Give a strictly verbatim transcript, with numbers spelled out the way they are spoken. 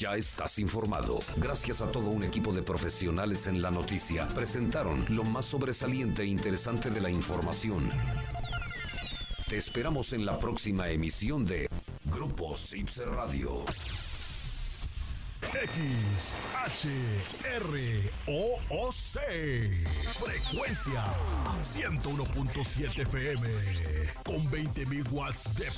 Ya estás informado. Gracias a todo un equipo de profesionales en la noticia, presentaron lo más sobresaliente e interesante de la información. Te esperamos en la próxima emisión de Grupo Cipse Radio. X H R O O C. Frecuencia ciento uno punto siete F M con veinte mil watts de